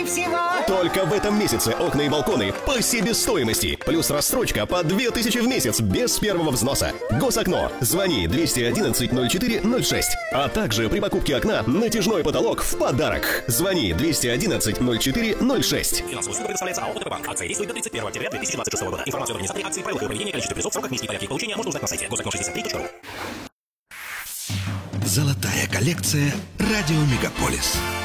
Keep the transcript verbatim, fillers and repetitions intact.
и всего. Только в этом месяце окна и балконы по себестоимости. Плюс рассрочка по две тысячи в месяц без первого взноса. Госокно. Звони двести одиннадцать ноль четыре ноль шесть. А также при покупке окна натяжной потолок в подарок. Звони двести одиннадцать ноль четыре ноль шесть. Финансовая услуга предоставляется АО «ОТП-банк». Акция действует до тридцать первого октября две тысячи двадцать шестого года. Информацию о организаторе акции, правилах и проведении, количестве призов, сроках, месте и порядке их получения можно узнать на сайте госокно шестьдесят три точка ру. Золотая коллекция «Радио Мегаполис».